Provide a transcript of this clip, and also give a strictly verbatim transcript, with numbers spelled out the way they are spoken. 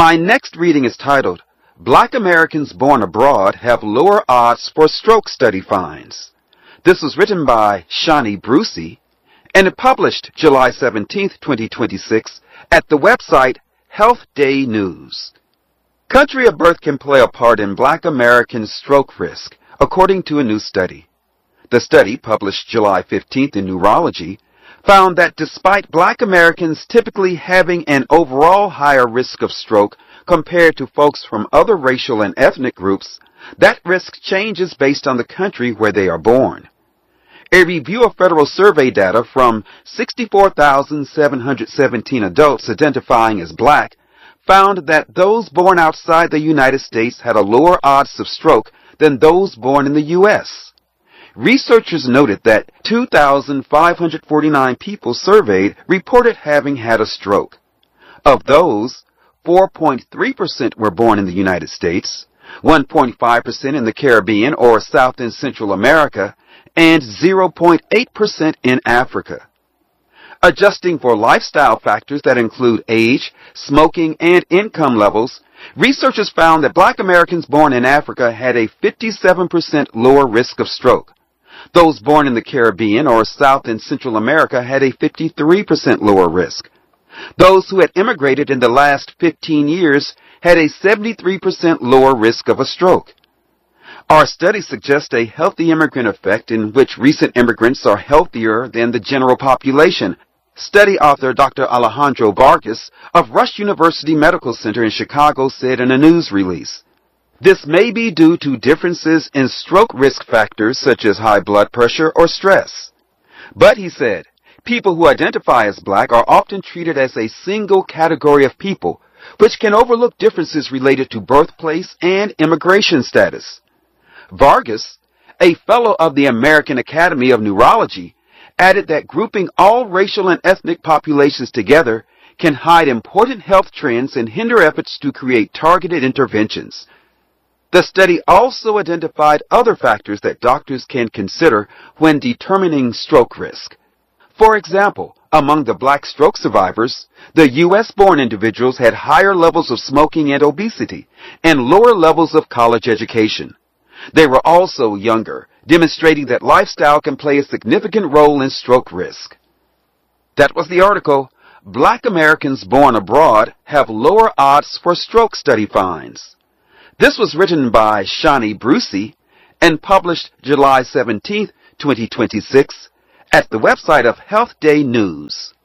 My next reading is titled, Black Americans Born Abroad Have Lower Odds for Stroke Study Finds. This was written by Shani Brucey and published July seventeenth, twenty twenty-six at the website Health Day News. Country of birth can play a part in Black American stroke risk, according to a new study. The study, published July fifteenth in Neurology, found that despite Black Americans typically having an overall higher risk of stroke compared to folks from other racial and ethnic groups, that risk changes based on the country where they are born. A review of federal survey data from sixty-four thousand seven hundred seventeen adults identifying as Black found that those born outside the United States had a lower odds of stroke than those born in the U S Researchers noted that two thousand five hundred forty-nine people surveyed reported having had a stroke. Of those, four point three percent were born in the United States, one point five percent in the Caribbean or South and Central America, and zero point eight percent in Africa. Adjusting for lifestyle factors that include age, smoking, and income levels, researchers found that Black Americans born in Africa had a fifty-seven percent lower risk of stroke. Those born in the Caribbean or South and Central America had a fifty-three percent lower risk. Those who had immigrated in the last fifteen years had a seventy-three percent lower risk of a stroke. Our study suggests a healthy immigrant effect in which recent immigrants are healthier than the general population. Study author Doctor Alejandro Vargas of Rush University Medical Center in Chicago said in a news release, "This may be due to differences in stroke risk factors such as high blood pressure or stress. But," he said, "people who identify as Black are often treated as a single category of people, which can overlook differences related to birthplace and immigration status." Vargas, a fellow of the American Academy of Neurology, added that grouping all racial and ethnic populations together can hide important health trends and hinder efforts to create targeted interventions. The study also identified other factors that doctors can consider when determining stroke risk. For example, among the Black stroke survivors, the U S born individuals had higher levels of smoking and obesity and lower levels of college education. They were also younger, demonstrating that lifestyle can play a significant role in stroke risk. That was the article, Black Americans Born Abroad Have Lower Odds for Stroke Study Finds. This was written by Shani Brucey and published July seventeenth, twenty twenty-six at the website of Health Day News.